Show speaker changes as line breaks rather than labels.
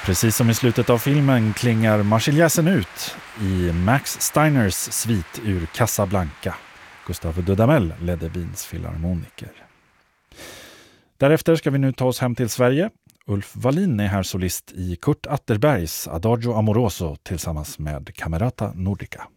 Precis som i slutet av filmen klingar Marseljäsen ut i Max Steiners svit ur Casablanca. Gustave Dudamel ledde Wiens filharmoniker. Därefter ska vi nu ta oss hem till Sverige. Ulf Wallin är här solist i Kurt Atterbergs Adagio Amoroso tillsammans med Camerata Nordica.